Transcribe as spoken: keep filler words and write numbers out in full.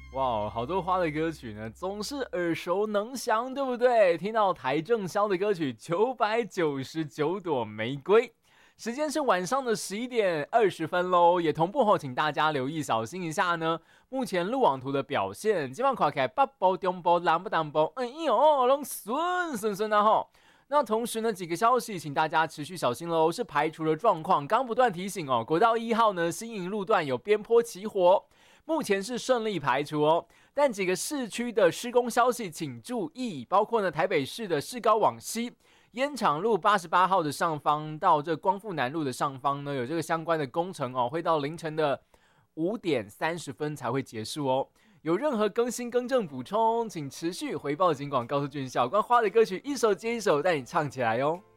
哇，好多花的歌曲呢，总是耳熟能详，对不对？听到邰正宵的歌曲《九百九十九朵玫瑰》，时间是晚上的十一点二十分喽，也同步后，请大家留意小心一下呢。目前路网图的表现，今晚看起来北部、中部、南部、南部，哎呦，拢顺顺顺啊吼。那同时呢，几个消息，请大家持续小心喽，是排除了状况。刚不断提醒哦，国道一号呢，新营路段有边坡起火。目前是顺利排除哦，但几个市区的施工消息请注意，包括呢台北市的市高往西、烟厂路八十八号的上方到这光复南路的上方呢，有这个相关的工程哦，会到凌晨的五点三十分才会结束哦。有任何更新、更正、补充，请持续回报警广，告诉俊孝关花的歌曲一首接一首带你唱起来哦。